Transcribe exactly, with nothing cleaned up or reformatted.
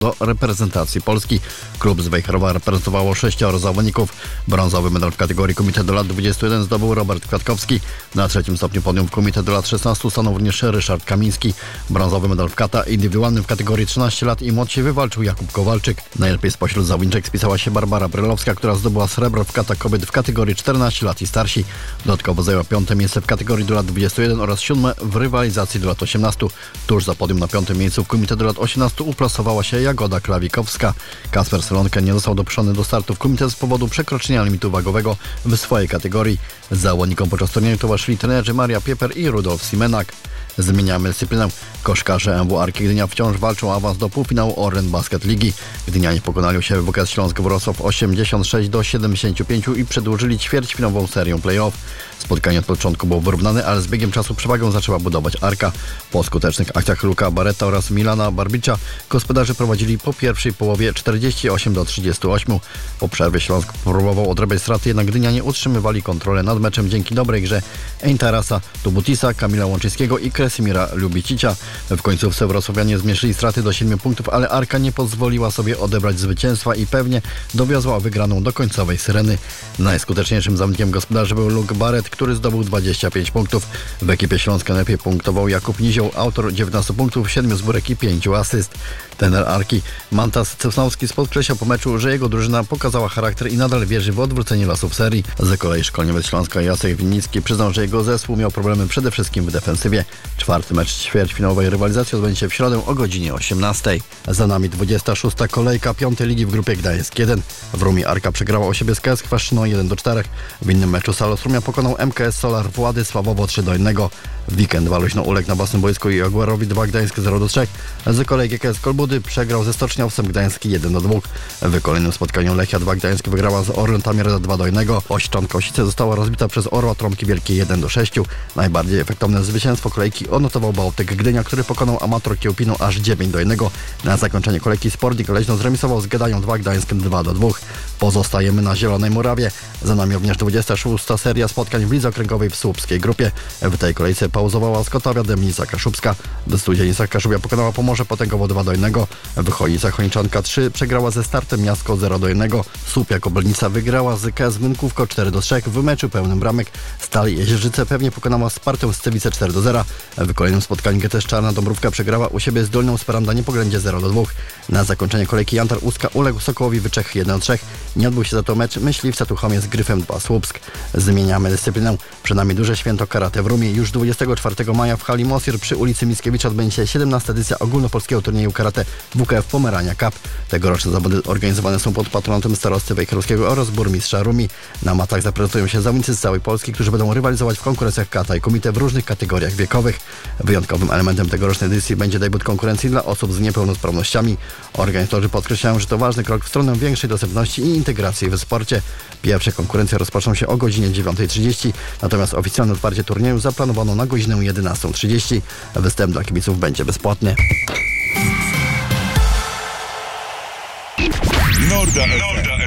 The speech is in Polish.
do reprezentacji Polski. Klub z Wejherowa reprezentowało sześcioro zawodników. Brązowy medal w kategorii komitet do lat dwudziestu jeden zdobył Robert Kwiatkowski. Na trzecim stopniu podium w komitet do lat szesnastu stanął również Ryszard Kamiński. Brązowy medal w kata indywidualnym w kategorii trzynaście lat i młodsi wywalczył Jakub Kowalczyk. Najlepiej spośród zawodniczek spisała się Barbara Brylowska, która zdobyła srebro w kata kobiet w kategorii czternaście lat i starsi. Dodatkowo zajęła piąte miejsce w kategorii do lat dwudziestu jeden oraz siódme w rywalizacji do lat osiemnastu. Tuż za podium na piątym miejscu w komitet do lat osiemnastu uplasowała się Jagoda Klawikowska. Kasper Solonkę nie został dopuszczony do startu w komitet z powodu przekroczenia limitu wagowego w swojej kategorii. Zawodnikom podczas turnieju towarzyszyli trenerzy Maria Pieper i Rudolf Simenak. Zmieniamy dyscyplinę. Koszkarze M W Arki Gdynia wciąż walczą o awans do półfinału Orlen Basket Ligi. Gdynianie pokonali się W K S Śląsk Wrocław osiemdziesiąt sześć do siedemdziesięciu pięciu i przedłużyli ćwierćfinałową serią play-off. Spotkanie od początku było wyrównane, ale z biegiem czasu przewagę zaczęła budować Arka. Po skutecznych akcjach Luka Barretta oraz Milana Barbicza gospodarze prowadzili po pierwszej połowie czterdzieści osiem do trzydziestu ośmiu. Po przerwie Śląsk próbował odrabiać straty, jednak Gdynianie utrzymywali kontrolę nad meczem dzięki dobrej grze Eintarasa, Tubutisa, Kamila Łączyńskiego i Kresimira Lubicicia. W końcówce wrocławianie zmniejszyli straty do siedmiu punktów, ale Arka nie pozwoliła sobie odebrać zwycięstwa i pewnie dowiozła wygraną do końcowej syreny. Najskuteczniejszym zawodnikiem gospodarzy był Luke Barrett, który zdobył dwadzieścia pięć punktów. W ekipie Śląska najlepiej punktował Jakub Nizioł, autor dziewiętnastu punktów, siedmiu zbiórek i pięciu asyst. Trener Arki Mantas Cesnowski podkreślał po meczu, że jego drużyna pokazała charakter i nadal wierzy w odwrócenie losów serii. Z kolei szkoleniowiec Śląska Jacek Winnicki przyznał, że jego zespół miał problemy przede wszystkim w defensywie. Czwarty mecz ćwierćfinałowej rywalizacji odbędzie się w środę o godzinie osiemnastej. Za nami dwudziesta szósta kolejka piątej ligi w grupie Gdańsk jeden. W Rumie Arka przegrała u siebie z K S Chwaszczyną jeden do czterech. W innym meczu Salos Rumia pokonał M K S Solar Władysławowo trzy do jednego. W weekend Waluśno uległ na własnym boisku i Jaguarowi dwa Gdańsk zero do trzech. Z kolei G K S Kolbudy przegrał ze Stoczniowcem Gdański jeden do dwóch. W kolejnym spotkaniu Lechia dwa Gdańsk wygrała z Orlen Tamierza dwa do jednego. Ośczanka Osice została rozbita przez Orła Trąbki Wielkie jeden do sześciu. Najbardziej efektowne zwycięstwo kolejki odnotował Bałtyk Gdynia, który pokonał Amator Kiełpinu aż dziewięć do jednego. Na zakończenie kolejki Sporting Leśno zremisował z Gdają dwa Gdańsk dwa do dwóch. Pozostajemy na Zielonej Murawie. Za nami również dwudziesta szósta seria spotkań w lidze okręgowej w słupskiej grupie. W tej kolejce pauzowała Skotawia Demnica Kaszubska. W Studzienicy Kaszubia pokonała Pomorze Potęgowo dwa do jednego. W Chojnicach Chojniczanka trzy przegrała ze Startem Miasto zero do jednego. Słupia Kobylnica wygrała z K S Wynkówko cztery do trzech. W meczu pełnym bramek Stal Jezierzyce pewnie pokonała Spartę Scywice cztery do zera. W kolejnym spotkaniu G T S Czarna Dąbrówka przegrała u siebie z Dolną Speranda Niepogrędzie zero do dwóch. Na zakończenie kolejki Jantar Łuska uległ Sokołowi Wyczech jeden do trzech. Nie odbył się za to mecz Myśliwca Tuchomie z Gryfem dwa Słupsk. Zmieniamy dyscyplinę. Przed nami duże święto karate w Rumie. Już dwudziestego czwartego maja w hali Mosir przy ulicy Mickiewicza odbędzie się siedemnasta edycja ogólnopolskiego turnieju karate W K F Pomerania Cup. Tegoroczne zawody organizowane są pod patronatem starosty wejherowskiego oraz burmistrza Rumi. Na matach zaprezentują się zawodnicy z całej Polski, którzy będą rywalizować w konkurencjach kata i komite w różnych kategoriach wiekowych. Wyjątkowym elementem tegorocznej edycji będzie debiut konkurencji dla osób z niepełnosprawnościami. Organizatorzy podkreślają, że to ważny krok w stronę większej dostępności i integracji w sporcie. Pierwsze konkurencje rozpoczną się o godzinie dziewiątej trzydzieści, natomiast oficjalne otwarcie turnieju zaplanowano na godzinę jedenastą trzydzieści. Występ dla kibiców będzie bezpłatny. Norda F M.